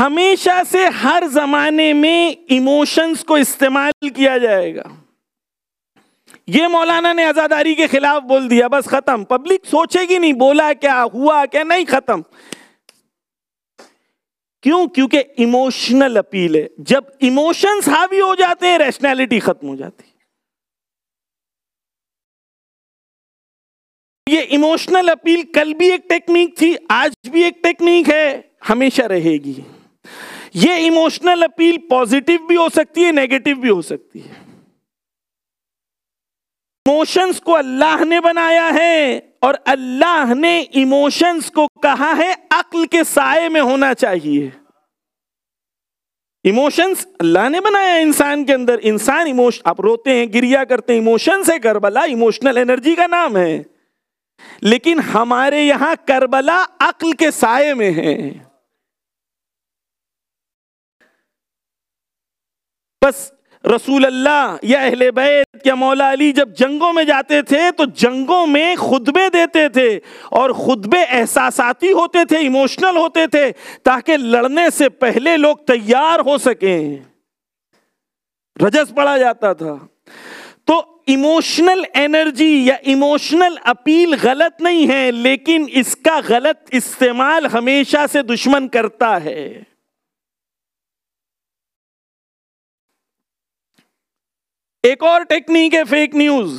ہمیشہ سے ہر زمانے میں ایموشنز کو استعمال کیا جائے گا. یہ مولانا نے عزاداری کے خلاف بول دیا، بس ختم. پبلک سوچے گی نہیں بولا کیا، ہوا کیا، نہیں، ختم. کیوں؟ کیونکہ ایموشنل اپیل ہے. جب ایموشنز حاوی ہو جاتے ہیں ریشنلٹی ختم ہو جاتی. یہ ایموشنل اپیل کل بھی ایک ٹیکنیک تھی، آج بھی ایک ٹیکنیک ہے، ہمیشہ رہے گی. یہ ایموشنل اپیل پازیٹیو بھی ہو سکتی ہے، نیگیٹو بھی ہو سکتی ہے. ایموشنز کو اللہ نے بنایا ہے اور اللہ نے ایموشنز کو کہا ہے عقل کے سائے میں ہونا چاہیے. ایموشنز اللہ نے بنایا انسان کے اندر. انسان آپ روتے ہیں، گریا کرتے ہیں، ایموشن سے. کربلا ایموشنل انرجی کا نام ہے. لیکن ہمارے یہاں کربلا عقل کے سائے میں ہے. بس رسول اللہ یا اہل بیت یا مولا علی جب جنگوں میں جاتے تھے تو جنگوں میں خطبے دیتے تھے، اور خطبے احساساتی ہوتے تھے، ایموشنل ہوتے تھے، تاکہ لڑنے سے پہلے لوگ تیار ہو سکیں. رجس پڑھا جاتا تھا. تو ایموشنل انرجی یا ایموشنل اپیل غلط نہیں ہے، لیکن اس کا غلط استعمال ہمیشہ سے دشمن کرتا ہے. ایک اور ٹیکنیک ہے فیک نیوز.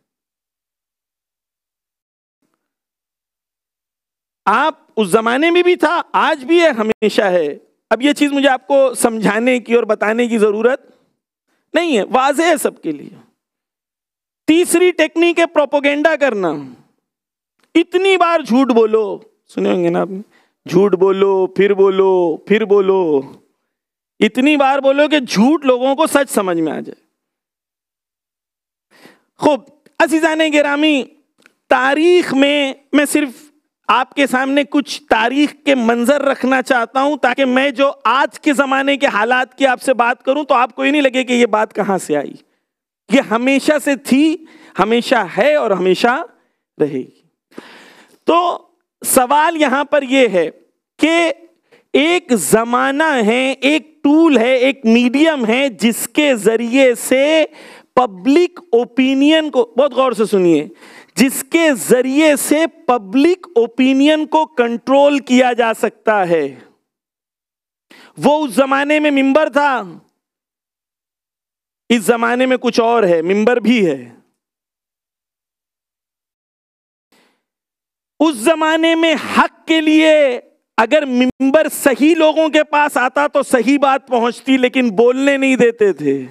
آپ اس زمانے میں بھی تھا، آج بھی ہے، ہمیشہ ہے. اب یہ چیز مجھے آپ کو سمجھانے کی اور بتانے کی ضرورت نہیں ہے، واضح ہے سب کے لیے. تیسری ٹیکنیک ہے پروپیگنڈا کرنا. اتنی بار جھوٹ بولو، سنے ہوں گے نا آپ نے، جھوٹ بولو پھر بولو پھر بولو. اتنی بار بولو کہ جھوٹ لوگوں کو سچ سمجھ میں آ جائے. خوب عزیزان گرامی، تاریخ میں صرف آپ کے سامنے کچھ تاریخ کے منظر رکھنا چاہتا ہوں، تاکہ میں جو آج کے زمانے کے حالات کی آپ سے بات کروں تو آپ کو یہ نہیں لگے کہ یہ بات کہاں سے آئی. یہ ہمیشہ سے تھی، ہمیشہ ہے اور ہمیشہ رہے گی. تو سوال یہاں پر یہ ہے کہ ایک زمانہ ہے، ایک ٹول ہے، ایک میڈیم ہے جس کے ذریعے سے پبلک اوپینین کو، بہت غور سے سنیے، جس کے ذریعے سے پبلک اوپینین کو کنٹرول کیا جا سکتا ہے. وہ اس زمانے میں ممبر تھا، اس زمانے میں کچھ اور ہے، ممبر بھی ہے. اس زمانے میں حق کے لیے اگر ممبر صحیح لوگوں کے پاس آتا تو صحیح بات پہنچتی، لیکن بولنے نہیں دیتے تھے.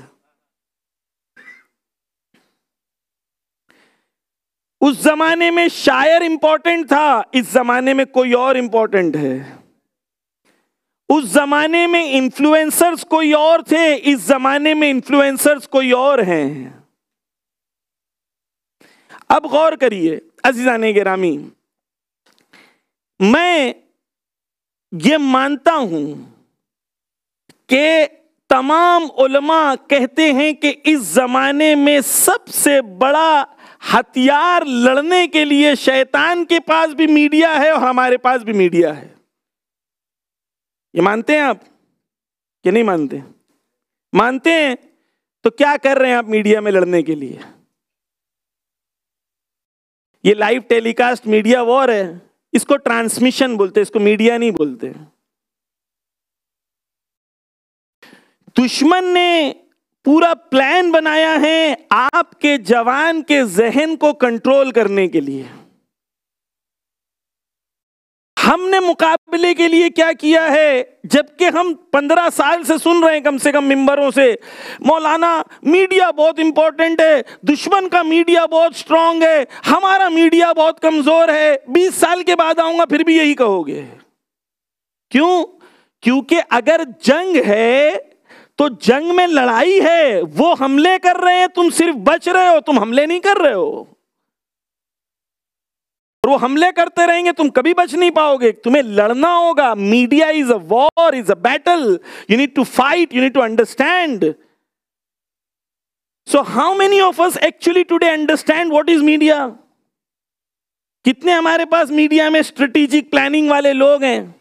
اس زمانے میں شاعر امپورٹنٹ تھا، اس زمانے میں کوئی اور امپورٹنٹ ہے. اس زمانے میں انفلوئنسرز کوئی اور تھے، اس زمانے میں انفلوئنسرز کوئی اور ہیں. اب غور کریے عزیزان گرامی، میں یہ مانتا ہوں کہ تمام علماء کہتے ہیں کہ اس زمانے میں سب سے بڑا ہتھیار لڑنے کے لیے شیطان کے پاس بھی میڈیا ہے اور ہمارے پاس بھی میڈیا ہے. یہ مانتے ہیں آپ کہ نہیں مانتے؟ مانتے ہیں تو کیا کر رہے ہیں آپ میڈیا میں لڑنے کے لیے؟ یہ لائیو ٹیلی کاسٹ میڈیا وار ہے. اس کو ٹرانسمیشن بولتے، اس کو میڈیا نہیں بولتے. دشمن نے پورا پلان بنایا ہے آپ کے جوان کے ذہن کو کنٹرول کرنے کے لیے. ہم نے مقابلے کے لیے کیا کیا ہے؟ جبکہ ہم 15 سال سے سن رہے ہیں کم سے کم ممبروں سے، مولانا میڈیا بہت امپورٹنٹ ہے، دشمن کا میڈیا بہت سٹرونگ ہے، ہمارا میڈیا بہت کمزور ہے. 20 سال کے بعد آؤں گا پھر بھی یہی کہو گے. کیوں؟ کیونکہ اگر جنگ ہے تو جنگ میں لڑائی ہے، وہ حملے کر رہے ہیں، تم صرف بچ رہے ہو، تم حملے نہیں کر رہے ہو. اور وہ حملے کرتے رہیں گے تم کبھی بچ نہیں پاؤ گے، تمہیں لڑنا ہوگا. Media is a war, is a battle. You need to fight, you need to understand. So how many of us actually today understand what is media? کتنے ہمارے پاس میڈیا میں اسٹریٹجک پلاننگ والے لوگ ہیں؟